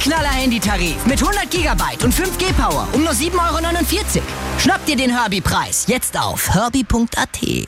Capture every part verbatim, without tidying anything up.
Knaller-Handytarif mit hundert Gigabyte und fünf G Power um nur sieben Euro neunundvierzig. Schnapp dir den Herbie-Preis jetzt auf herbie punkt a t.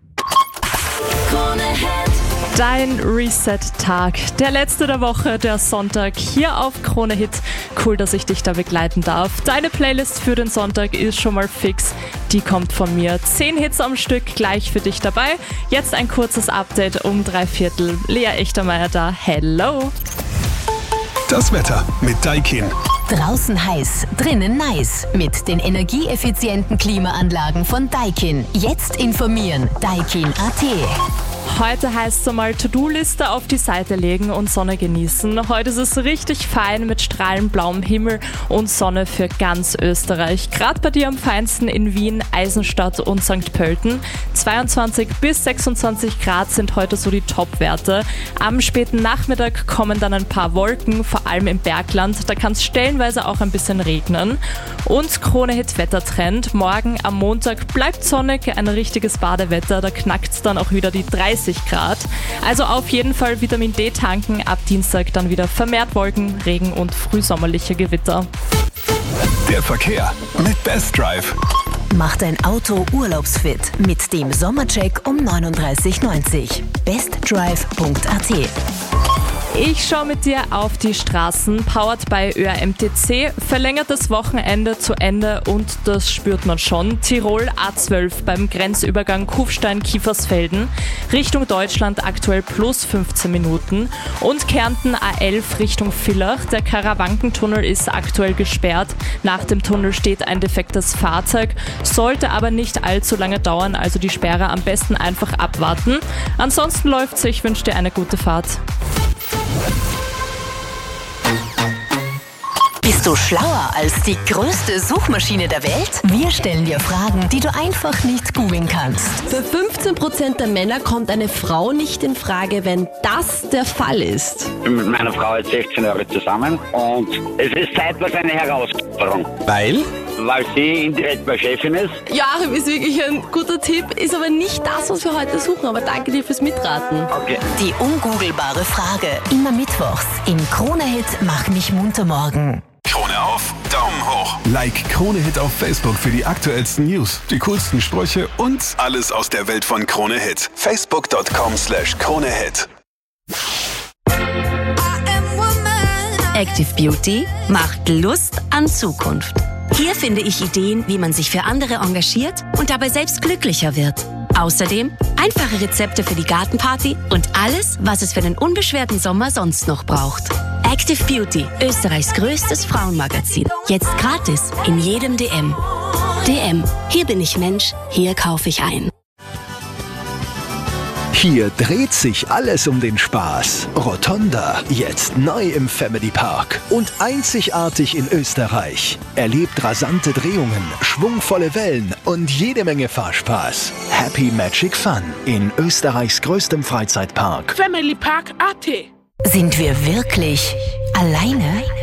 Dein Reset-Tag, der letzte der Woche, der Sonntag hier auf Krone Hit. Cool, dass ich dich da begleiten darf. Deine Playlist für den Sonntag ist schon mal fix. Die kommt von mir. Zehn Hits am Stück gleich für dich dabei. Jetzt ein kurzes Update um drei Viertel. Lea Echtermeier da. Hello! Das Wetter mit Daikin. Draußen heiß, drinnen nice. Mit den energieeffizienten Klimaanlagen von Daikin. Jetzt informieren. Daikin punkt a t. Heute heißt es einmal To-Do-Liste auf die Seite legen und Sonne genießen. Heute ist es richtig fein mit strahlend blauem Himmel und Sonne für ganz Österreich. Gerade bei dir am feinsten in Wien, Eisenstadt und Sankt Pölten. zweiundzwanzig bis sechsundzwanzig Grad sind heute so die Top-Werte. Am späten Nachmittag kommen dann ein paar Wolken, vor allem im Bergland. Da kann es stellenweise auch ein bisschen regnen. Und Krone-Hit-Wettertrend. Morgen am Montag bleibt sonnig, ein richtiges Badewetter. Da knackt es dann auch wieder die dreißig Grad. Also auf jeden Fall Vitamin D tanken. Ab Dienstag dann wieder vermehrt Wolken, Regen und frühsommerliche Gewitter. Der Verkehr mit Best Drive. Mach dein Auto urlaubsfit mit dem Sommercheck um neununddreißig neunzig. bestdrive punkt a t. Ich schaue mit dir auf die Straßen, powered by Ö R M T C, verlängertes Wochenende zu Ende und das spürt man schon. Tirol A zwölf beim Grenzübergang Kufstein-Kiefersfelden, Richtung Deutschland aktuell plus fünfzehn Minuten und Kärnten A elf Richtung Villach. Der Karawankentunnel ist aktuell gesperrt. Nach dem Tunnel steht ein defektes Fahrzeug, sollte aber nicht allzu lange dauern, also die Sperre am besten einfach abwarten. Ansonsten läuft's, ich wünsche dir eine gute Fahrt. Bist du schlauer als die größte Suchmaschine der Welt? Wir stellen dir Fragen, die du einfach nicht googeln kannst. Für fünfzehn Prozent der Männer kommt eine Frau nicht in Frage, wenn das der Fall ist. Ich bin mit meiner Frau jetzt sechzehn Jahre zusammen und es ist zeitweise eine Herausforderung. Weil? Weil sie indirekt meine Chefin ist. Joachim ist wirklich ein guter Tipp, ist aber nicht das, was wir heute suchen. Aber danke dir fürs Mitraten. Okay. Die ungoogelbare Frage. Immer mittwochs im Krone Hit Mach mich munter morgen. Krone auf, Daumen hoch. Like Krone Hit auf Facebook für die aktuellsten News, die coolsten Sprüche und alles aus der Welt von Krone Hit. facebook punkt com slash Krone Hit. Active Beauty macht Lust an Zukunft. Hier finde ich Ideen, wie man sich für andere engagiert und dabei selbst glücklicher wird. Außerdem einfache Rezepte für die Gartenparty und alles, was es für den unbeschwerten Sommer sonst noch braucht. Active Beauty, Österreichs größtes Frauenmagazin. Jetzt gratis in jedem D M. D M, hier bin ich Mensch, hier kaufe ich ein. Hier dreht sich alles um den Spaß. Rotonda, jetzt neu im Family Park und einzigartig in Österreich. Erlebt rasante Drehungen, schwungvolle Wellen und jede Menge Fahrspaß. Happy Magic Fun in Österreichs größtem Freizeitpark. Family Park A T. Sind wir wirklich alleine?